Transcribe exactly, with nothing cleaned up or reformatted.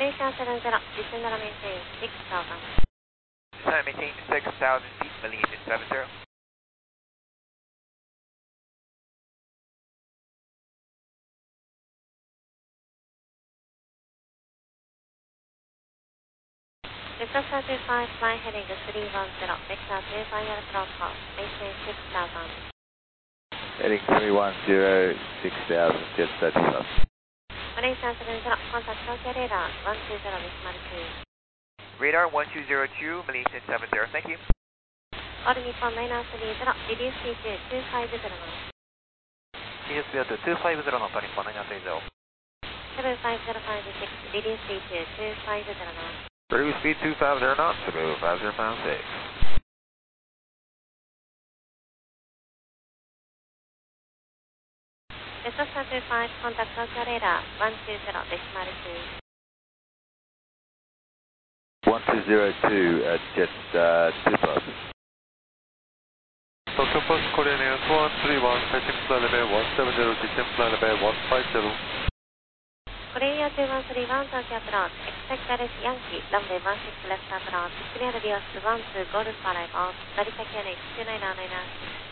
Malaysia seven zero, descend and maintain six thousand. Descend and maintain six thousand feet, Malaysia seven zero. Delta two five, fly heading three one zero, vector two five approach course, maintain six thousand. Heading three one zero, six thousand, Jetstar two five. Malaysia seven zero, contact Tokyo radar one two zero, decimal two. Radar one two zero two, Malaysia seven zero, thank you. All Nippon minus three zero, reduce C two two five zero knots. C S V two two five zeroのと日本のにゼロ。 seven five zero five six, reduce C two two five zero knots. Reduce speed two five zero knots, Cebu five zero five six. Delta two five, contact Tokyo radar one two zero, decimal two. one two zero two at Jetstar two five. Tokyo Post Korean Air two one three one, passing flight level one seven zero, descent flight level one five zero. Korea two one three one, Tokyo approach, expect Alice Yankee, runway one six left approach, clear adios one two Golf arrival, Narita K N H two nine nine nine.